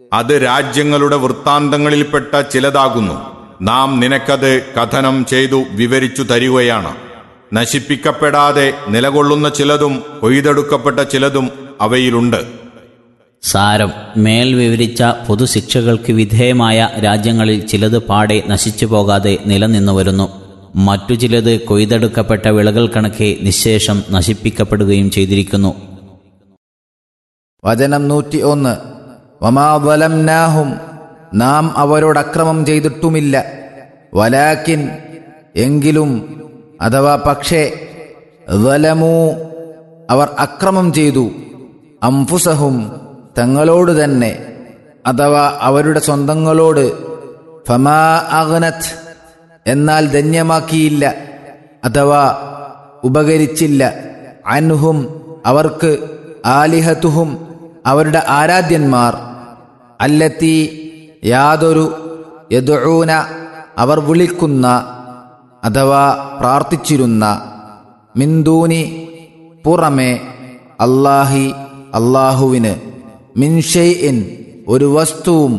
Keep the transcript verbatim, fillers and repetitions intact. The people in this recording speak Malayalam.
അത് രാജ്യങ്ങളുടെ വൃത്താന്തങ്ങളിൽപ്പെട്ട ചിലതാകുന്നു. നാം നിനക്കത് കഥനം ചെയ്തു വിവരിച്ചു തരികയാണ്. നശിപ്പിക്കപ്പെടാതെ നിലകൊള്ളുന്ന ചിലതും കൊയ്തെടുക്കപ്പെട്ട ചിലതും അവയിലുണ്ട്. സാരം: മേൽ വിവരിച്ച പൊതുശിക്ഷകൾക്ക് വിധേയമായ രാജ്യങ്ങളിൽ ചിലത് പാടെ നശിച്ചു പോകാതെ നിലനിന്നു വരുന്നു. മറ്റു ചിലത് കൊയ്തെടുക്കപ്പെട്ട വിളകൾ കണക്കെ നിശേഷം നശിപ്പിക്കപ്പെടുകയും ചെയ്തിരിക്കുന്നു. വചനം നൂറ്റി ഒന്ന്. വമാ വലംനാഹും, നാം അവരോട് അക്രമം ചെയ്തിട്ടുമില്ല. വലാക്കിൻ, എങ്കിലും, അഥവാ പക്ഷേ, വലമൂ, അവർ അക്രമം ചെയ്തു. അംഫുസഹും, തങ്ങളോട് തന്നെ, അഥവാ അവരുടെ സ്വന്തങ്ങളോട്. ഫമാ അഗ്നത്, എന്നാൽ ധന്യമാക്കിയില്ല, അഥവാ ഉപകരിച്ചില്ല. അൻഹും, അവർക്ക്, ആലിഹത്തുഹും, അവരുടെ ആരാധ്യന്മാർ. അല്ലത്തി, യാതൊരു, യദ്ഊന, അവർ വിളിക്കുന്ന, അഥവാ പ്രാർത്ഥിച്ചിരുന്ന, മിൻദൂനി, പുറമെ, അല്ലാഹി, അല്ലാഹുവിന്, മിൻ ഷൈഇൻ, ഒരു വസ്തുവും